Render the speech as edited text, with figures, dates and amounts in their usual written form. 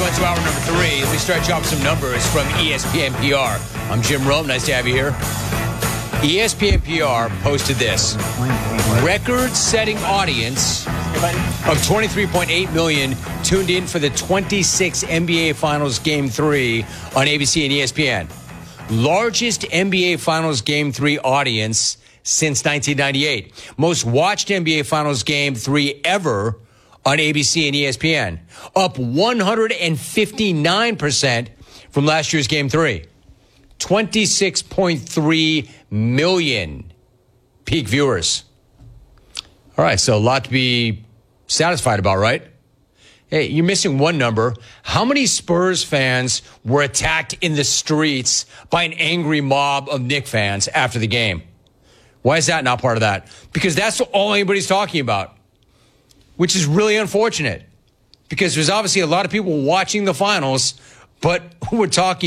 into hour number 3. Let me start you off with some numbers from ESPN PR. I'm Jim Rome. Nice to have you here. ESPN PR posted this. Record-setting audience of 23.8 million tuned in for the 26 NBA Finals Game 3 on ABC and ESPN. Largest NBA Finals Game 3 audience since 1998. Most watched NBA Finals Game 3 ever on ABC and ESPN. Up 159% from last year's Game 3. 26.3 million peak viewers. All right, so a lot to be satisfied about, right? Hey, you're missing one number. How many Spurs fans were attacked in the streets by an angry mob of Knicks fans after the game? Why is that not part of that? Because that's all anybody's talking about, which is really unfortunate because there's obviously a lot of people watching the finals, but we're talking